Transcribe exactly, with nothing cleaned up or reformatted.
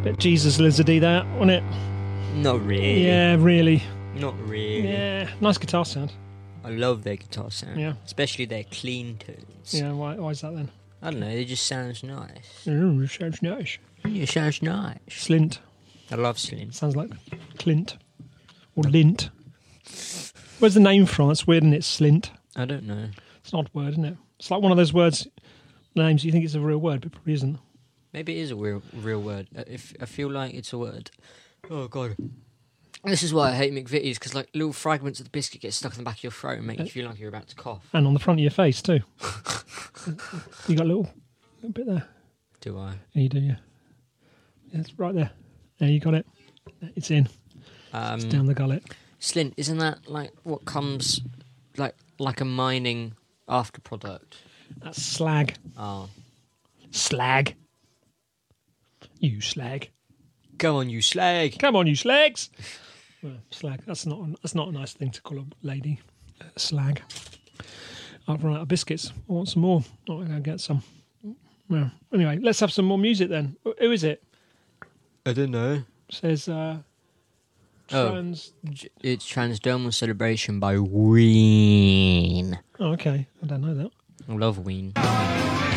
Bit Jesus lizardy that, wasn't it? Not really. Yeah, really. Not really. Yeah, nice guitar sound. I love their guitar sound. Yeah. Especially their clean tones. Yeah, why, why is that then? I don't know, it just sounds nice. Mm, sounds nice. It sounds nice. Slint. I love Slint. Sounds like Clint. Or Lint. Where's the name from? It's weird, isn't it? Slint. I don't know. It's an odd word, isn't it? It's like one of those words, names you think it's a real word, but probably isn't. Maybe it is a real, real word. Uh, If I feel like it's a word. Oh, God. This is why I hate McVitie's, because like little fragments of the biscuit get stuck in the back of your throat and make you feel like you're about to cough. And on the front of your face, too. You got a little, little bit there. Do I? Yeah, you do, yeah. Yeah, it's right there. There, you got it. It's in. Um, It's down the gullet. Slint, isn't that like what comes like like a mining after product? That's slag. Oh. Slag. You slag. Go on, you slag. Come on, you slags. Well, slag. That's not that's not a nice thing to call a lady. Uh, slag. I've run out of biscuits. I want some more. Oh, I'm going to get some. Well, anyway, let's have some more music then. Who is it? I don't know. Says uh, Oh. trans. It's Transdermal Celebration by Ween. Oh, okay. I don't know that. I love Ween.